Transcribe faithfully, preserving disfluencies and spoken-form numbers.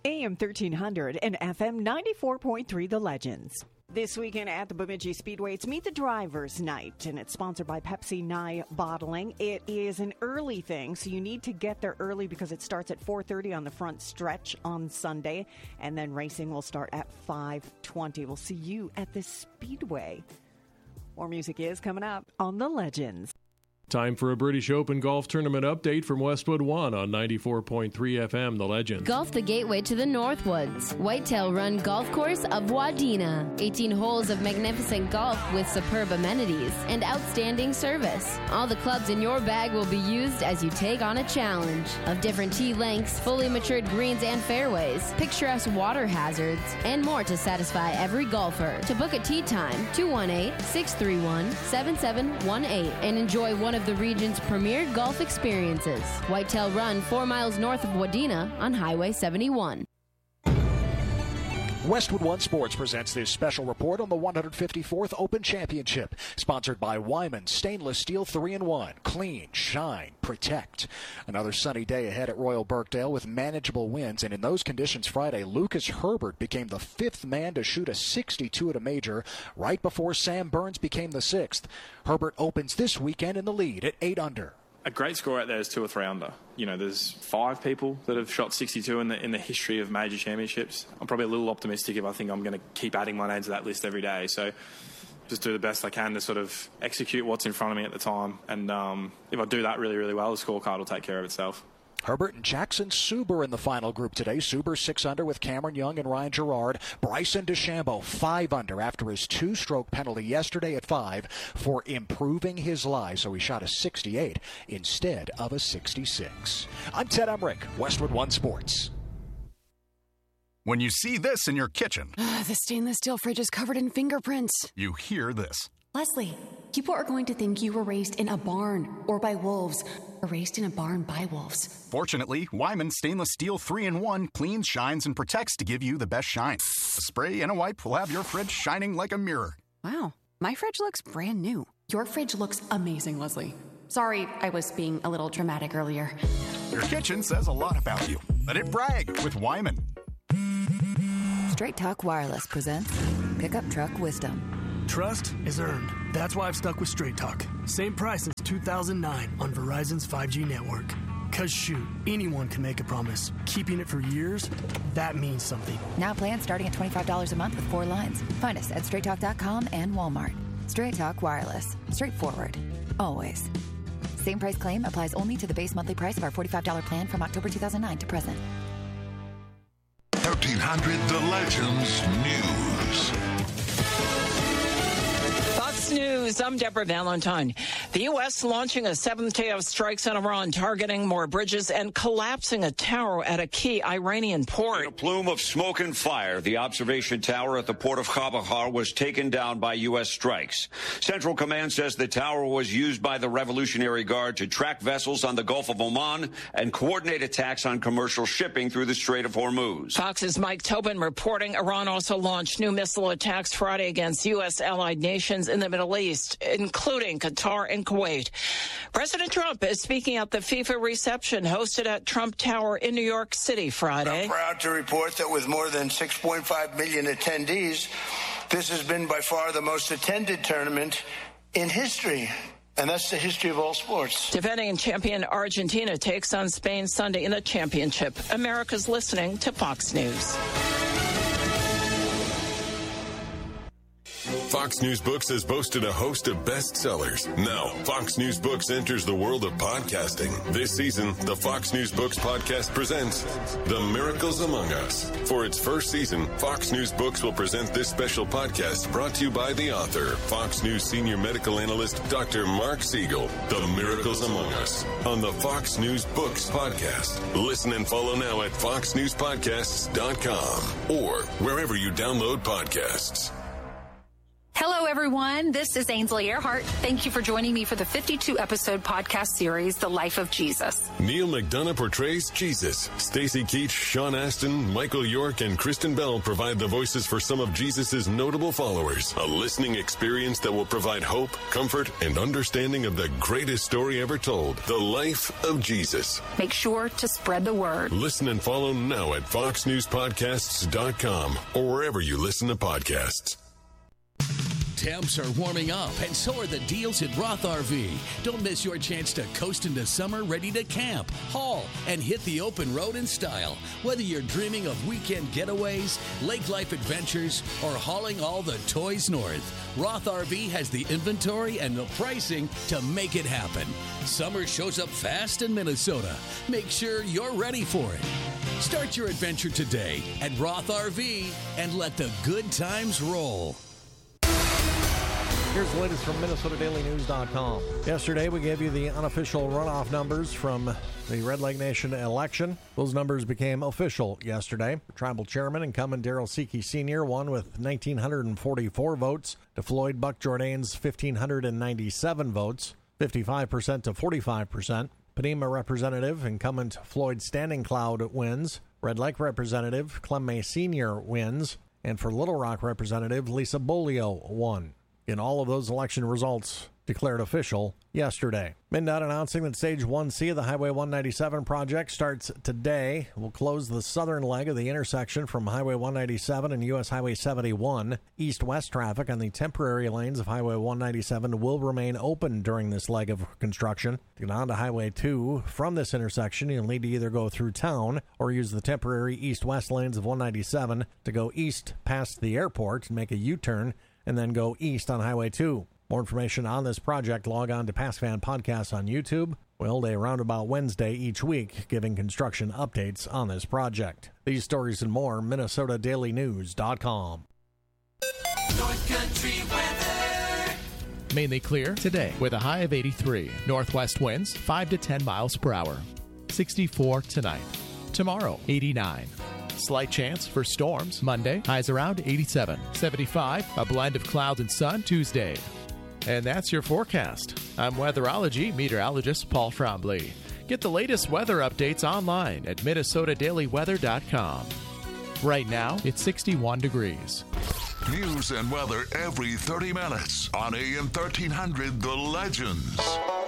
A M thirteen hundred and F M ninety-four point three The Legends. This weekend at the Bemidji Speedway, it's Meet the Drivers Night, and it's sponsored by Pepsi Nye Bottling. It is an early thing, so you need to get there early because it starts at four thirty on the front stretch on Sunday, and then racing will start at five twenty. We'll see you at the Speedway. More music is coming up on The Legends. Time for a British Open golf tournament update from Westwood One on ninety-four point three F M, The Legends. Golf the gateway to the Northwoods. Whitetail Run Golf Course of Wadena. eighteen holes of magnificent golf with superb amenities and outstanding service. All the clubs in your bag will be used as you take on a challenge. Of different tee lengths, fully matured greens and fairways, picturesque water hazards, and more to satisfy every golfer. To book a tee time, two one eight, six three one, seven seven one eight and enjoy one of the region's premier golf experiences. Whitetail Run, four miles north of Wadena on Highway seventy-one. Westwood One Sports presents this special report on the one hundred fifty-fourth Open Championship, sponsored by Wyman Stainless Steel three in one. Clean, shine, protect. Another sunny day ahead at Royal Birkdale with manageable winds, and in those conditions Friday, Lucas Herbert became the fifth man to shoot a sixty-two at a major, right before Sam Burns became the sixth. Herbert opens this weekend in the lead at eight under. A great score out there is two or three under. You know, there's five people that have shot sixty-two in the in the history of major championships. I'm probably a little optimistic if I think I'm going to keep adding my name to that list every day. So just do the best I can to sort of execute what's in front of me at the time. And um, if I do that really, really well, the scorecard will take care of itself. Herbert and Jackson Suber in the final group today. Suber six under with Cameron Young and Ryan Gerard. Bryson DeChambeau five under after his two-stroke penalty yesterday at five for improving his lie. So he shot a sixty-eight instead of a sixty-six. I'm Ted Emmerich, Westwood One Sports. When you see this in your kitchen, the stainless steel fridge is covered in fingerprints. You hear this. Leslie, people are going to think you were raised in a barn or by wolves, or raised in a barn by wolves. Fortunately, Wyman Stainless Steel three in one cleans, shines, and protects to give you the best shine. A spray and a wipe will have your fridge shining like a mirror. Wow, my fridge looks brand new. Your fridge looks amazing, Leslie. Sorry, I was being a little dramatic earlier. Your kitchen says a lot about you. Let it brag with Wyman. Straight Talk Wireless presents Pickup Truck Wisdom. Trust is earned. That's why I've stuck with Straight Talk. Same price since two thousand nine on Verizon's five G network. Cause shoot, anyone can make a promise. Keeping it for years, that means something. Now plans starting at twenty-five dollars a month with four lines. Find us at straight talk dot com and Walmart. Straight Talk Wireless. Straightforward. Always. Same price claim applies only to the base monthly price of our forty-five dollars plan from October two thousand nine to present. thirteen hundred The Legends News. Fox News, I'm Deborah Valentine. The U S launching a seventh day of strikes on Iran, targeting more bridges and collapsing a tower at a key Iranian port. In a plume of smoke and fire, the observation tower at the port of Chabahar was taken down by U S strikes. Central Command says the tower was used by the Revolutionary Guard to track vessels on the Gulf of Oman and coordinate attacks on commercial shipping through the Strait of Hormuz. Fox's Mike Tobin reporting Iran also launched new missile attacks Friday against U S allied nations in the Middle East, including Qatar and Kuwait. President Trump is speaking at the FIFA reception hosted at Trump Tower in New York City Friday. I'm proud to report that with more than six point five million attendees, this has been by far the most attended tournament in history. And that's the history of all sports. Defending champion Argentina takes on Spain Sunday in the championship. America's listening to Fox News. Fox News Books has boasted a host of bestsellers. Now, Fox News Books enters the world of podcasting. This season, the Fox News Books podcast presents The Miracles Among Us. For its first season, Fox News Books will present this special podcast brought to you by the author, Fox News senior medical analyst, Doctor Mark Siegel. The Miracles Among Us on the Fox News Books podcast. Listen and follow now at fox news podcasts dot com or wherever you download podcasts. Hello, everyone. This is Ainsley Earhart. Thank you for joining me for the fifty-two episode podcast series, The Life of Jesus. Neil McDonough portrays Jesus. Stacey Keach, Sean Astin, Michael York, and Kristen Bell provide the voices for some of Jesus' notable followers. A listening experience that will provide hope, comfort, and understanding of the greatest story ever told, The Life of Jesus. Make sure to spread the word. Listen and follow now at fox news podcasts dot com or wherever you listen to podcasts. Temps are warming up, and so are the deals at Roth R V. Don't miss your chance to coast into summer ready to camp, haul, and hit the open road in style. Whether you're dreaming of weekend getaways, lake life adventures, or hauling all the toys north, Roth R V has the inventory and the pricing to make it happen. Summer shows up fast in Minnesota. Make sure you're ready for it. Start your adventure today at Roth R V and let the good times roll. Here's the latest from Minnesota Daily News dot com. Yesterday, we gave you the unofficial runoff numbers from the Red Lake Nation election. Those numbers became official yesterday. Tribal Chairman incumbent Darrell Seekey Senior won with one thousand nine hundred forty-four votes to Floyd Buck Jourdain's one thousand five hundred ninety-seven votes, fifty-five percent to forty-five percent. Panema Representative incumbent Floyd Standing Cloud wins. Red Lake Representative Clem May Senior wins. And for Little Rock Representative Lisa Bolio won. In all of those election results declared official yesterday. MnDOT announcing that Stage one C of the Highway one ninety-seven project starts today. Will close the southern leg of the intersection from Highway one ninety-seven and U S Highway seventy-one. East-west traffic on the temporary lanes of Highway one ninety-seven will remain open during this leg of construction. To get onto Highway two from this intersection, you'll need to either go through town or use the temporary east-west lanes of one ninety-seven to go east past the airport and make a U-turn and then go east on Highway two. More information on this project, log on to PassFan Podcasts on YouTube. We hold a roundabout Wednesday each week, giving construction updates on this project. These stories and more, Minnesota Daily News dot com. North Country weather. Mainly clear today with a high of eighty-three. Northwest winds five to ten miles per hour. sixty-four tonight. Tomorrow, eighty-nine. Slight chance for storms Monday, highs around eighty-seven. seventy-five, a blend of clouds and sun Tuesday. And that's your forecast. I'm weatherology meteorologist Paul Trombley. Get the latest weather updates online at Minnesota Daily Weather dot com. Right now, it's sixty-one degrees. News and weather every thirty minutes on A M thirteen hundred The Legends.